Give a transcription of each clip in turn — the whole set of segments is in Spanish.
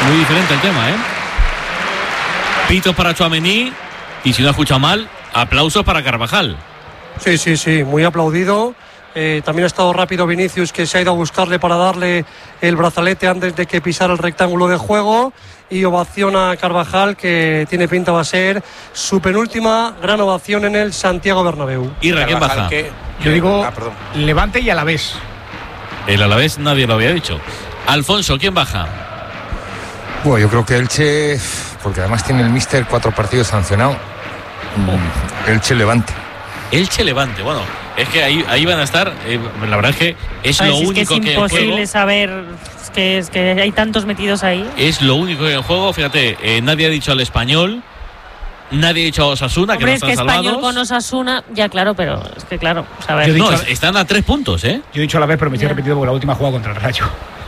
Muy diferente el tema, ¿eh? Pitos para Tchouaméni y si no he escuchado mal, aplausos para Carvajal. Sí, muy aplaudido. También ha estado rápido Vinicius, que se ha ido a buscarle para darle el brazalete antes de que pisara el rectángulo de juego, y ovación a Carvajal, que tiene pinta va a ser su penúltima gran ovación en el Santiago Bernabéu. ¿Y quién baja? Yo digo Levante y Alavés. El Alavés nadie lo había dicho. Alfonso, ¿quién baja? Bueno, yo creo que Elche, porque además tiene el míster 4 partidos sancionado. Elche Levante. Elche Levante, bueno, es que ahí van a estar. La verdad es que es lo único que es imposible saber. Es que hay tantos metidos ahí. Es lo único que en juego. Fíjate, nadie ha dicho al Español, nadie ha dicho a Osasuna. Hombre, que no es están que salvados. Español con Osasuna, ya claro, pero es que claro, saber. No, están a 3 puntos, ¿eh? Yo he dicho a la vez, pero me estoy repetido porque la última jugada contra el Rayo.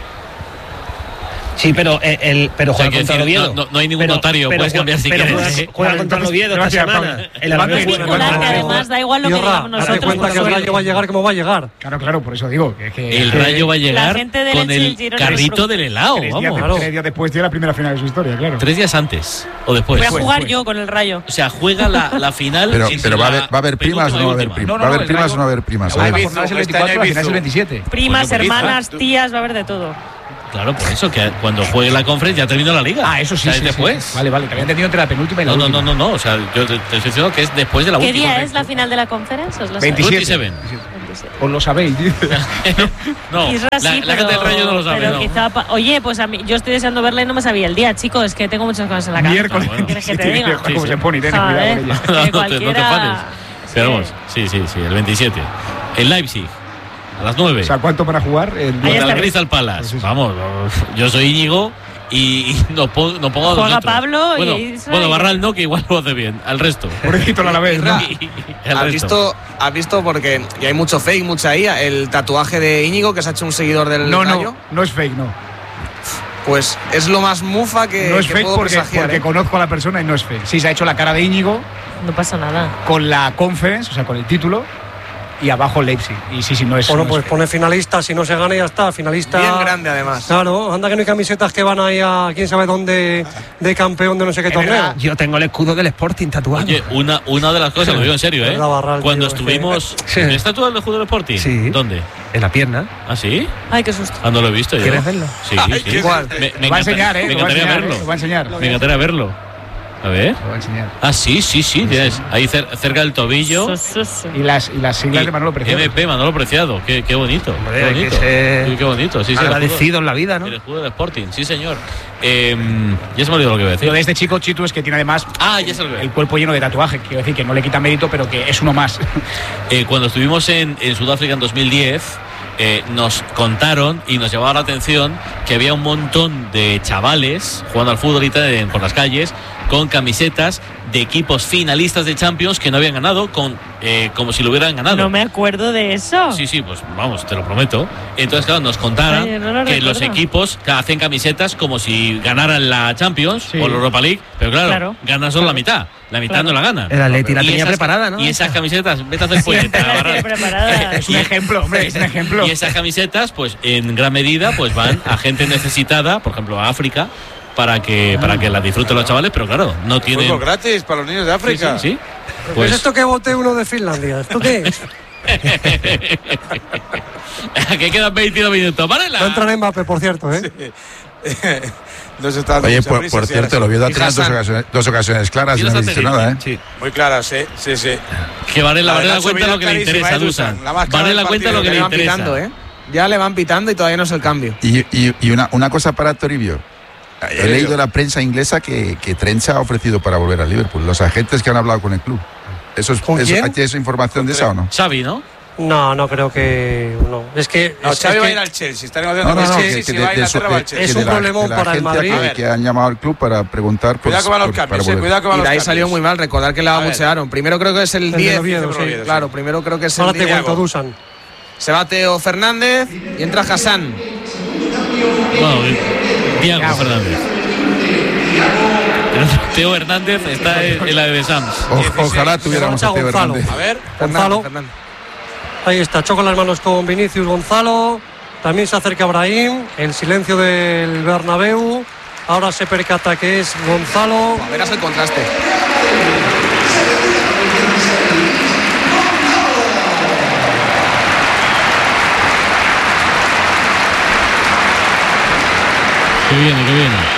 Sí, pero juega contra el Oviedo. No hay ningún notario, puedes cambiar si quieres. Juega contra el Oviedo esta semana. El además da igual lo que digamos nosotros. Date cuenta que el Rayo va a llegar como va a llegar. Claro, por eso digo que el Rayo va a llegar con el carrito del helado. 3 días después tiene la primera final de su historia, claro. 3 días antes o después. Voy a jugar yo con el Rayo. O sea, juega la final. Pero va a haber primas o no va a haber primas. ¿Va a haber primas o no va a haber primas? La final es el 24, la final es el 27. Primas, hermanas, tías, va a haber de todo. Claro, por eso, que cuando juegue la conferencia ya terminó la liga. Ah, eso sí. Después. Sí. Vale, te había entendido entre la penúltima y la última. No. O sea, yo te estoy diciendo que es después de la última. ¿Qué día es la final de la conferencia? 27. Os lo sabéis. No, Isra, la gente del Rayo no lo sabe. Pero quizá oye, pues a mí, yo estoy deseando verla y no me sabía el día, chicos. Es que tengo muchas cosas en la cabeza. Miércoles. ¿Qué quieres que te diga? Como se pone, ten cuidado con ella. No te pares. Pero vamos, sí, el 27. En Leipzig. A las 9. O sea, ¿cuánto van a jugar? Contra el Crystal Palace. Pues vamos, yo soy Íñigo y no pongo a dos. Juega Pablo bueno, Barral no, que igual lo hace bien. Al resto. Pobrecito la vez. ¿Has visto? Porque ya hay mucho fake, mucha IA. El tatuaje de Íñigo que se ha hecho un seguidor del Rayo. No es fake, no. Pues es lo más mufa que no es fake puedo presagiar. Porque conozco a la persona y no es fake. Sí, se ha hecho la cara de Íñigo. No pasa nada. Con la conference, o sea, con el título. Y abajo Leipzig. Y sí, no es. Bueno, no pues es pone finalista, si no se gana ya está. Finalista. Bien grande, además. Claro, anda que no hay camisetas que van ahí a quién sabe dónde de campeón de no sé qué torneo. Yo tengo el escudo del Sporting tatuado. Oye, una de las cosas, lo digo en serio, Barral, cuando tío, estuvimos. ¿Está tatuado el escudo del Sporting? Sí. ¿Dónde? En la pierna. ¿Ah, sí? Ay, qué susto. No lo he visto yo. ¿Quieres verlo? Sí. Igual. Me va a enseñar, Me encantaría verlo. Lo va a enseñar. Me encantaría verlo. A ver. Lo va a enseñar. Ah, sí. Tienes ahí cerca del tobillo. Y las siglas de Manolo Preciado. MP, Manolo Preciado. Qué bonito. Hombre, qué bonito. Sí, agradecido en la vida, ¿no? El escudo del Sporting, sí, señor. Ya se me olvidó lo que iba a decir. Lo de este chico Chitu es que tiene además ya se el cuerpo lleno de tatuaje. Quiero decir que no le quita mérito, pero que es uno más. Cuando estuvimos en Sudáfrica en 2010, nos contaron y nos llamaba la atención que había un montón de chavales jugando al fútbol y tal por las calles con camisetas de equipos finalistas de Champions que no habían ganado, como si lo hubieran ganado. No me acuerdo de eso. Sí, pues vamos, te lo prometo. Entonces, claro, nos contaron que los equipos hacen camisetas como si ganaran la Champions o la Europa League, pero claro. Ganan solo la mitad no la ganan. El Atleti la tenía preparada, ¿no? Y esas camisetas, vete a hacer puñeta. Es un ejemplo, hombre, es un ejemplo. Y esas camisetas, pues en gran medida, pues van a gente necesitada, por ejemplo, a África, para que las disfruten los chavales, pero claro, no tienen. Fútbol gratis para los niños de África. Sí. Pues esto que voté uno de Finlandia. ¿Esto qué es? Que quedan 22 minutos. ¡Vale! Va a entrar Mbappé, por cierto, ¿eh? Sí. Oye, por cierto, lo Oviedo ha tenido dos ocasiones claras y no ha dicho nada, ¿eh? Sí. Muy claras, sí. Que Varela cuenta lo que le interesa, Dusan. Varela cuenta lo que le interesa. Ya le van pitando y todavía no es el cambio. Y una cosa para Toribio. He leído en la prensa inglesa que Trent ha ofrecido para volver al Liverpool. Los agentes que han hablado con el club. ¿Tienes información de esa o no? Xavi, ¿no? No creo que. No. Es que. Xavi va a ir al Chelsea. Está negociando con el Chelsea. Va a Inglaterra, va al Chelsea. Es un problemón para el Madrid. Que han llamado al club para preguntar. Cuidado que van los cambios. Y de ahí salió muy mal. Recordar que la abuchearon. Primero creo que es el 10. Claro, primero creo que es el 10. Ahora te cuento, Dusan. Se va Teo Fernández y entra Hassan. Bueno, Diego Fernández. Teo Hernández está en la de Sams. Ojalá tuviéramos a Teo Hernández. A ver, Gonzalo. Fernández. Ahí está, choca las manos con Vinicius. Gonzalo. También se acerca Brahim. El silencio del Bernabéu. Ahora se percata que es Gonzalo. Verás el contraste. Que viene.